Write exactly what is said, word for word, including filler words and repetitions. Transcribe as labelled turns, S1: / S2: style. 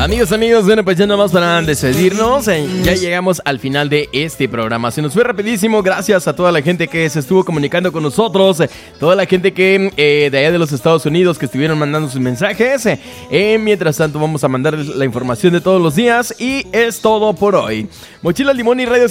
S1: Amigos, amigos, bueno, pues ya nada más para despedirnos, eh, ya llegamos al final de este programa. Se nos fue rapidísimo, gracias a toda la gente que se estuvo comunicando con nosotros, eh, toda la gente que eh, de allá de los Estados Unidos que estuvieron mandando sus mensajes. Eh, eh, mientras tanto vamos a mandarles la información de todos los días y es todo por hoy. Mochila Limón y Radio